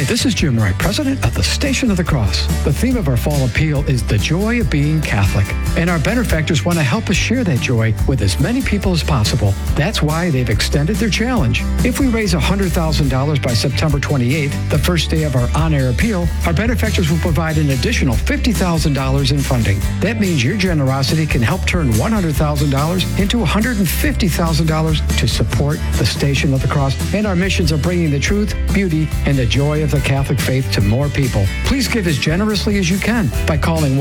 Hi, this is Jim Wright, president of the Station of the Cross. The theme of our fall appeal is the joy of being Catholic. And our benefactors want to help us share that joy with as many people as possible. That's why they've extended their challenge. If we raise $100,000 by September 28th, the first day of our on-air appeal, our benefactors will provide an additional $50,000 in funding. That means your generosity can help turn $100,000 into $150,000 to support the Station of the Cross and our missions of bringing the truth, beauty, and the joy of the Catholic faith to more people. Please give as generously as you can by calling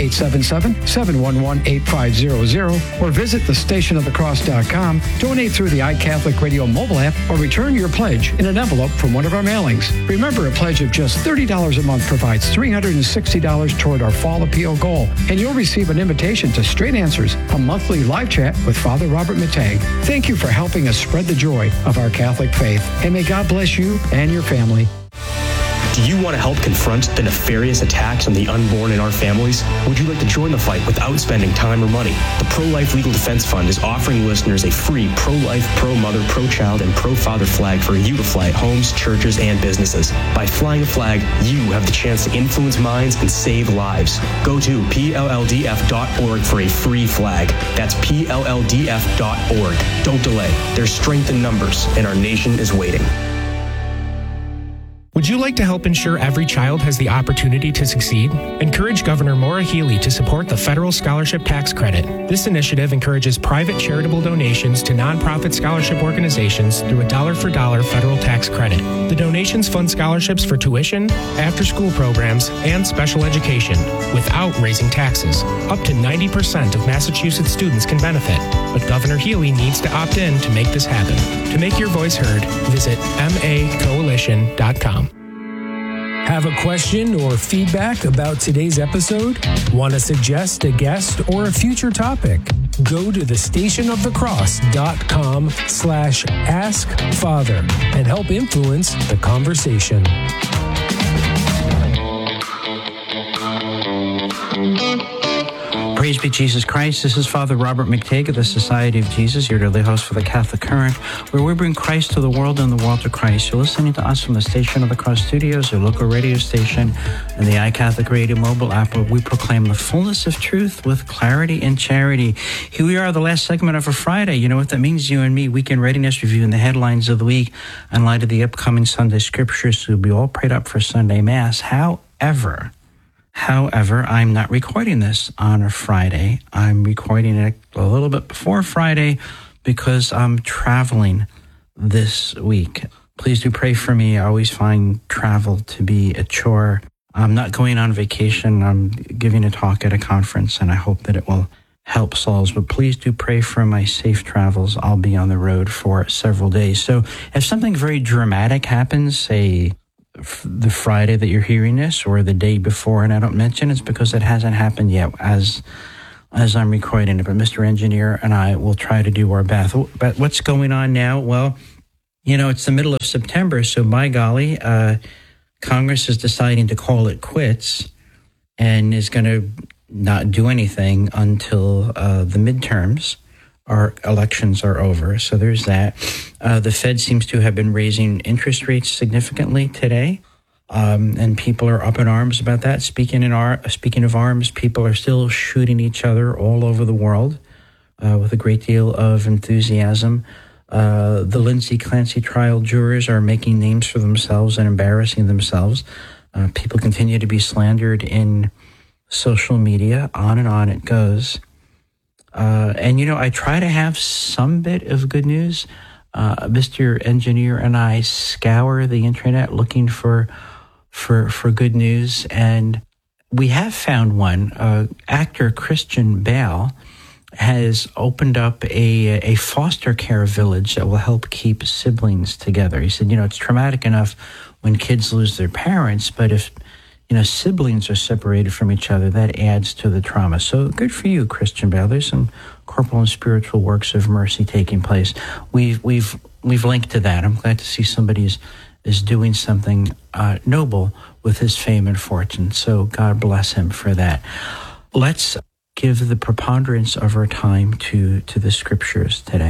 1-877-711-8500 or visit thestationofthecross.com, donate through the iCatholic Radio mobile app, or return your pledge in an envelope from one of our mailings. Remember, a pledge of just $30 a month provides $360 toward our fall appeal goal, and you'll receive an invitation to Straight Answers, a monthly live chat with Father Robert Matag. Thank you for helping us spread the joy of our Catholic faith, and may God bless you and your family. Do you want to help confront the nefarious attacks on the unborn in our families? Would you like to join the fight without spending time or money? The Pro-Life Legal Defense Fund is offering listeners a free pro-life, pro-mother, pro-child, and pro-father flag for you to fly at homes, churches, and businesses. By flying a flag, you have the chance to influence minds and save lives. Go to PLLDF.org for a free flag. That's PLLDF.org. Don't delay. There's strength in numbers, and our nation is waiting. Would you like to help ensure every child has the opportunity to succeed? Encourage Governor Maura Healey to support the Federal Scholarship Tax Credit. This initiative encourages private charitable donations to nonprofit scholarship organizations through a dollar-for-dollar federal tax credit. The donations fund scholarships for tuition, after-school programs, and special education without raising taxes. Up to 90% of Massachusetts students can benefit, but Governor Healey needs to opt in to make this happen. To make your voice heard, visit macoalition.com. Have a question or feedback about today's episode? Want to suggest a guest or a future topic? Go to thestationofthecross.com/askfather and help influence the conversation. Praise be Jesus Christ. This is Father Robert McTague of the Society of Jesus, your daily host for the Catholic Current, where we bring Christ to the world and the world to Christ. You're listening to us from the Station of the Cross studios, your local radio station, and the iCatholic Radio mobile app, where we proclaim the fullness of truth with clarity and charity. Here we are, the last segment of a Friday. You know what that means, you and me, weekend readiness review and the headlines of the week in light of the upcoming Sunday scriptures. So we'll be all prayed up for Sunday Mass. However, I'm not recording this on a Friday. I'm recording it a little bit before Friday because I'm traveling this week. Please do pray for me. I always find travel to be a chore. I'm not going on vacation. I'm giving a talk at a conference, and I hope that it will help souls. But please do pray for my safe travels. I'll be on the road for several days. So if something very dramatic happens, say the Friday that you're hearing this or the day before, and I don't mention it's because it hasn't happened yet as I'm recording it. But Mr. Engineer and I will try to do our best. But what's going on now? Well, you know, it's the middle of September, so by golly, Congress is deciding to call it quits and is going to not do anything until the midterms. Our elections are over, so there's that. The Fed seems to have been raising interest rates significantly today, and people are up in arms about that. Speaking of arms, people are still shooting each other all over the world with a great deal of enthusiasm. The Lindsay Clancy trial jurors are making names for themselves and embarrassing themselves. People continue to be slandered in social media. On and on it goes. And, you know, I try to have some bit of good news. Mr. Engineer and I scour the internet looking for good news, and we have found one. Actor Christian Bale has opened up a foster care village that will help keep siblings together. He said, you know, it's traumatic enough when kids lose their parents, but if siblings are separated from each other, that adds to the trauma. So good for you, Christian Bale. There's some corporal and spiritual works of mercy taking place. We've linked to that. I'm glad to see somebody is doing something noble with his fame and fortune. So God bless him for that. Let's give the preponderance of our time to the scriptures today.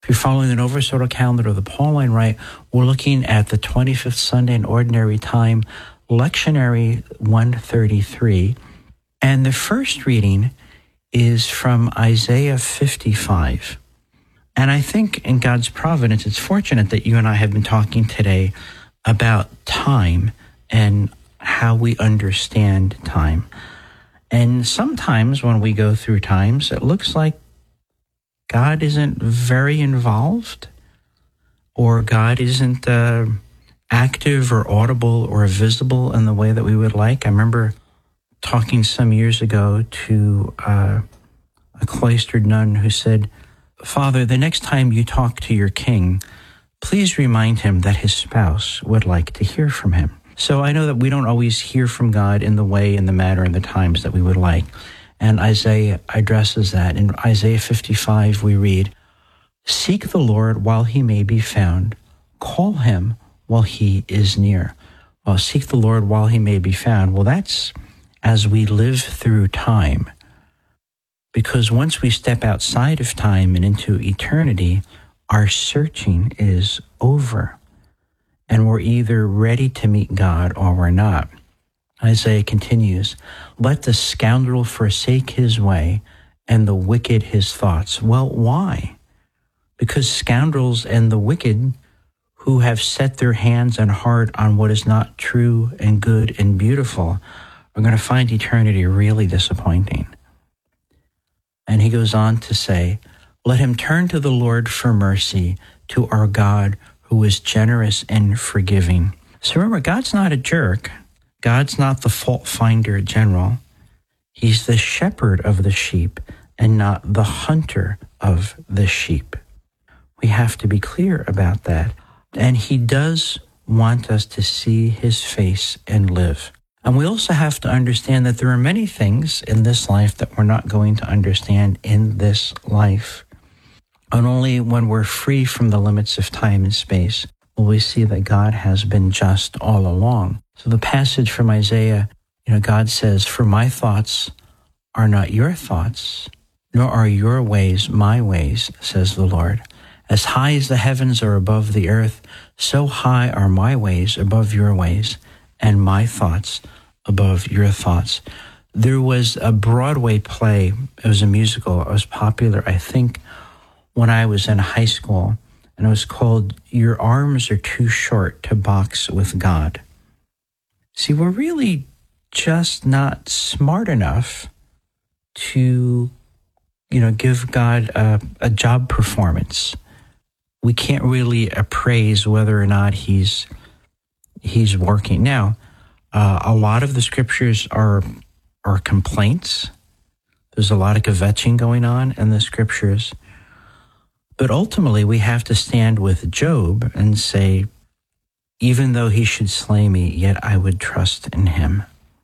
If you're following the Nova Soto calendar or the Pauline Rite, we're looking at the 25th Sunday in Ordinary Time, Lectionary 133. And the first reading is from Isaiah 55. And I think in God's providence, it's fortunate that you and I have been talking today about time and how we understand time. And sometimes when we go through times, it looks like God isn't very involved, or God isn't active or audible or visible in the way that we would like. I remember talking some years ago to a cloistered nun who said, "Father, the next time you talk to your king, please remind him that his spouse would like to hear from him." So I know that we don't always hear from God in the way, in the manner, and the times that we would like. And Isaiah addresses that. In Isaiah 55, we read, "Seek the Lord while he may be found. Call him while he is near." Well, seek the Lord while he may be found. Well, that's as we live through time. Because once we step outside of time and into eternity, our searching is over. And we're either ready to meet God or we're not. Isaiah continues, "Let the scoundrel forsake his way and the wicked his thoughts." Well, why? Because scoundrels and the wicked who have set their hands and heart on what is not true and good and beautiful are going to find eternity really disappointing. And he goes on to say, "Let him turn to the Lord for mercy, to our God who is generous and forgiving." So remember, God's not a jerk. God's not the fault finder general. He's the shepherd of the sheep and not the hunter of the sheep. We have to be clear about that. And he does want us to see his face and live. And we also have to understand that there are many things in this life that we're not going to understand in this life. And only when we're free from the limits of time and space will we see that God has been just all along. So the passage from Isaiah, God says, "For my thoughts are not your thoughts, nor are your ways my ways, says the Lord. As high as the heavens are above the earth, so high are my ways above your ways, and my thoughts above your thoughts." There was a Broadway play. It was a musical. It was popular, I think, when I was in high school, and it was called "Your Arms Are Too Short to Box with God." See, we're really just not smart enough to, give God a job performance. We can't really appraise whether or not he's working. Now, a lot of the scriptures are complaints. There's a lot of kvetching going on in the scriptures. But ultimately, we have to stand with Job and say, "Even though he should slay me, yet I would trust in him."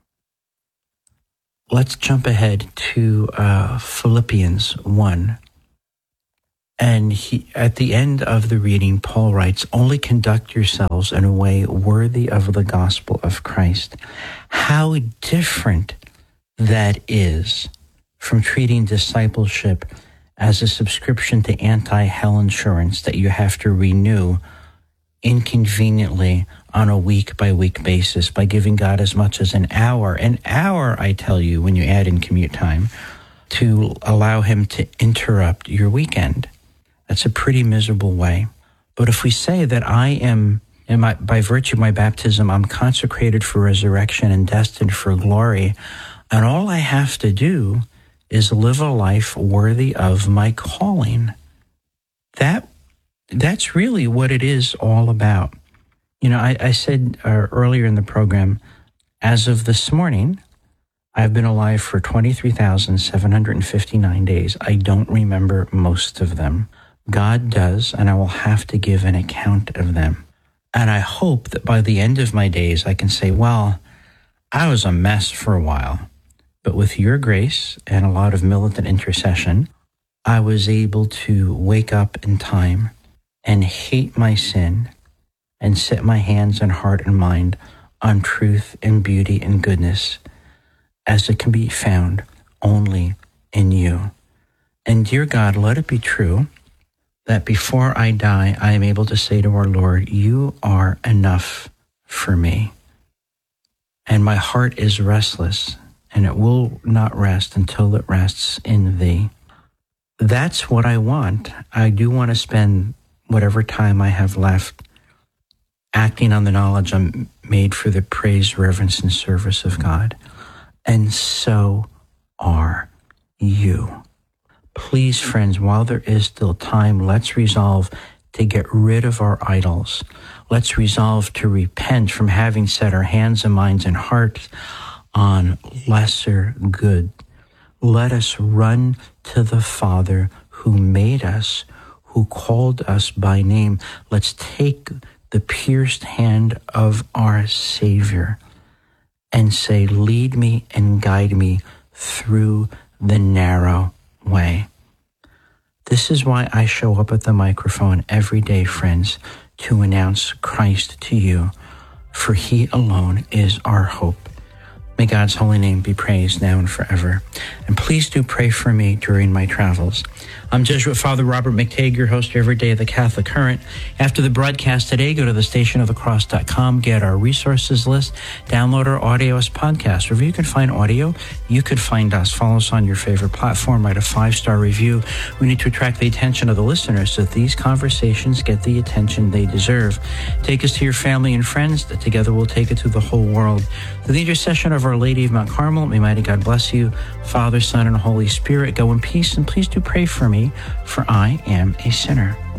Let's jump ahead to Philippians 1. And at the end of the reading, Paul writes, "Only conduct yourselves in a way worthy of the gospel of Christ." How different that is from treating discipleship as a subscription to anti-hell insurance that you have to renew inconveniently on a week-by-week basis by giving God as much as an hour, I tell you, when you add in commute time, to allow him to interrupt your weekend. That's a pretty miserable way. But if we say that I am, by virtue of my baptism, I'm consecrated for resurrection and destined for glory, and all I have to do is live a life worthy of my calling, that's really what it is all about. I said earlier in the program, as of this morning, I've been alive for 23,759 days. I don't remember most of them. God does, and I will have to give an account of them. And I hope that by the end of my days, I can say, well, I was a mess for a while, but with your grace and a lot of militant intercession, I was able to wake up in time and hate my sin and set my hands and heart and mind on truth and beauty and goodness as it can be found only in you. And dear God, let it be true that before I die, I am able to say to our Lord, you are enough for me. And my heart is restless, and it will not rest until it rests in thee. That's what I want. I do want to spend whatever time I have left acting on the knowledge I'm made for the praise, reverence, and service of God. And so are you. Please, friends, while there is still time, let's resolve to get rid of our idols. Let's resolve to repent from having set our hands and minds and hearts on lesser good. Let us run to the Father who made us, who called us by name. Let's take the pierced hand of our Savior and say, lead me and guide me through the narrow way. This is why I show up at the microphone every day, friends, to announce Christ to you, for he alone is our hope. May God's holy name be praised now and forever. And please do pray for me during my travels. I'm Jesuit Father Robert McTague, your host every day of the Catholic Current. After the broadcast today, go to thestationofthecross.com, get our resources list, download our audio as podcast. Wherever you can find audio, you could find us. Follow us on your favorite platform, write a 5-star review. We need to attract the attention of the listeners so that these conversations get the attention they deserve. Take us to your family and friends, that together we'll take it to the whole world. Through the intercession of Our Lady of Mount Carmel, may mighty God bless you, Father, Son, and Holy Spirit. Go in peace, and please do pray for me, for I am a sinner.